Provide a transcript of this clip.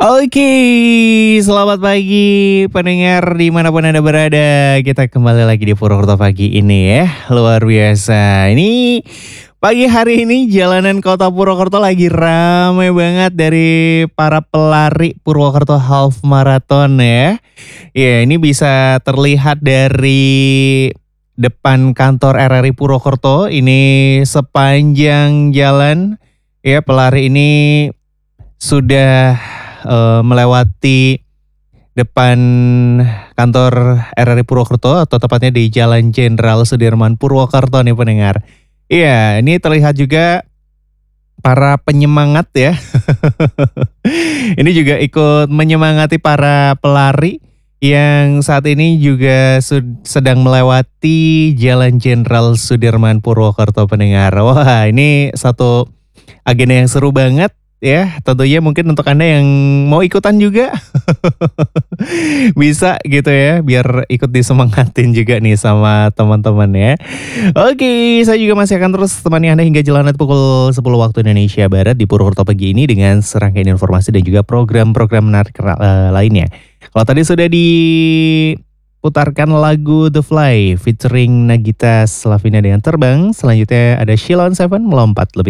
Oke, selamat pagi pendengar dimanapun Anda berada. Kita kembali lagi di Purwokerto pagi ini ya, luar biasa. Ini pagi hari ini jalanan kota Purwokerto lagi rame banget dari para pelari Purwokerto Half Marathon ya. Ya, ini bisa terlihat dari depan kantor RRI Purwokerto. Ini sepanjang jalan ya pelari ini sudah melewati depan kantor RRI Purwokerto atau tepatnya di Jalan Jenderal Sudirman Purwokerto nih pendengar. Iya, ini terlihat juga para penyemangat ya. Ini juga ikut menyemangati para pelari yang saat ini juga sedang melewati Jalan Jenderal Sudirman Purwokerto pendengar. Wah, ini satu agenda yang seru banget ya. Tentunya mungkin untuk Anda yang mau ikutan juga bisa gitu ya, biar ikut disemangatin juga nih sama teman-teman ya. Oke, saya juga masih akan terus temani Anda hingga jalan pukul 10 waktu Indonesia Barat di Purwokerto pagi ini dengan serangkaian informasi dan juga program-program menarik lainnya. Kalau tadi sudah diputarkan lagu The Fly featuring Nagita Slavina dengan Terbang, selanjutnya ada Sheila on Seven melompat lebih